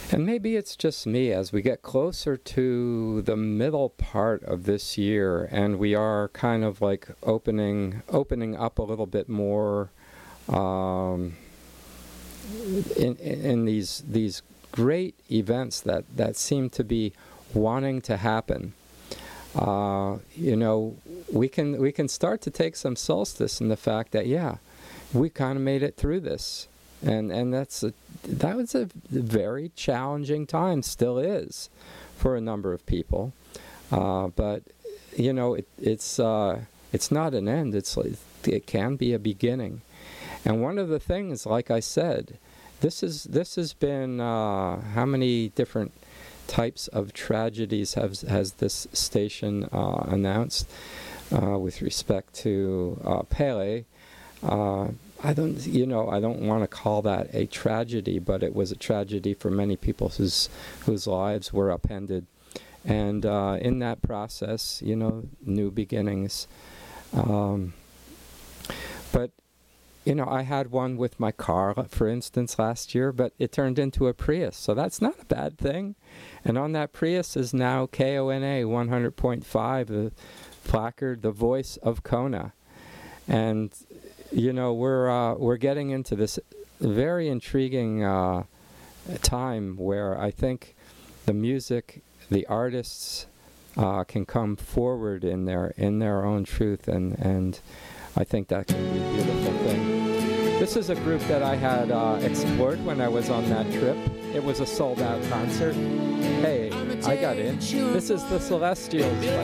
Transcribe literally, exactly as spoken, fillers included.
And maybe it's just me as we get closer to the middle part of this year, and we are kind of like opening opening up a little bit more um, in, in these these great events that, that seem to be wanting to happen. Uh, you know, we can we can start to take some solstice in the fact that, yeah, we kind of made it through this. And and that's a, that was a very challenging time, still is, for a number of people. Uh, but you know, it, it's uh, it's not an end. It's it can be a beginning. And one of the things, like I said, this is this has been uh, how many different types of tragedies has has this station uh, announced uh, with respect to uh, Pele. Uh, I don't, you know, I don't want to call that a tragedy, but it was a tragedy for many people whose whose lives were upended, and uh, in that process, you know, new beginnings. Um, but you know, I had one with my car, for instance, last year, but it turned into a Prius, so that's not a bad thing. And on that Prius is now K O N A one hundred point five, the placard, the voice of Kona, and you know, we're uh, we're getting into this very intriguing uh, time where I think the music, the artists uh, can come forward in their in their own truth, and and I think that can be a beautiful thing. This is a group that I had uh, explored when I was on that trip. It was a sold-out concert. Hey, I got in. This is the Celestials by